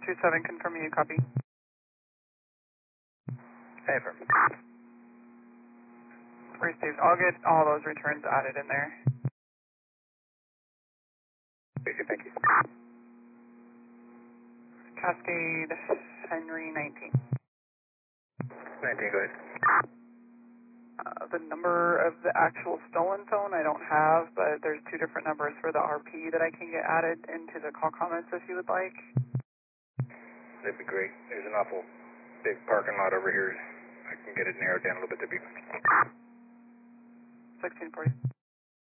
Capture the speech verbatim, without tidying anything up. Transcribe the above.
two seven, confirm you copy. Hey, firm. Received. I'll get all those returns added in there. Okay, thank you. Cascade Henry nineteen. nineteen, go ahead. Uh, the number of the actual stolen phone I don't have, but there's two different numbers for the R P that I can get added into the call comments if you would like. That'd be great. There's an awful big parking lot over here. I can get it narrowed down a little bit to be. sixteen forty.